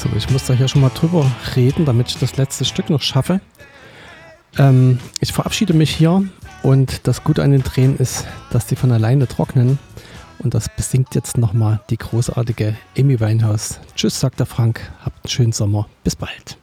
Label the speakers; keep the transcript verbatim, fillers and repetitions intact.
Speaker 1: So, ich muss da hier schon mal drüber reden, damit ich das letzte Stück noch schaffe. Ähm, ich verabschiede mich hier und das Gute an den Tränen ist, dass die von alleine trocknen. Und das besingt jetzt nochmal die großartige Amy Winehouse. Tschüss, sagt der Frank. Habt einen schönen Sommer. Bis bald.